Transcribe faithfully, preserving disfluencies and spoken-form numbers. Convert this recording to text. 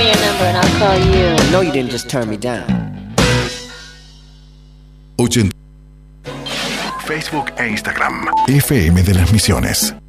me your number and I'll call you. No, you didn't just turn me down. ochenta. Facebook e Instagram. F M de las Misiones.